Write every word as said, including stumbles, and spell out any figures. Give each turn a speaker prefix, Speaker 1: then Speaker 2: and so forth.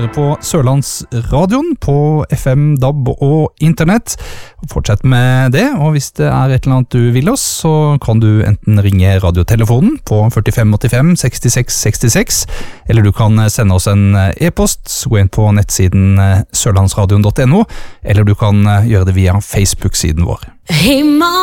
Speaker 1: på Sørlandsradioen, på F M, D A B og internett. Fortsett med det, og hvis det er et eller annet du vil oss, så kan du enten ringe radiotelefonen på førtifem åttifem sekstiseks sekstiseks, eller du kan sende oss en e-post, gå inn på nettsiden sørlandsradion punktum no, eller du kan gjøre det via Facebook-siden vår.
Speaker 2: Hey,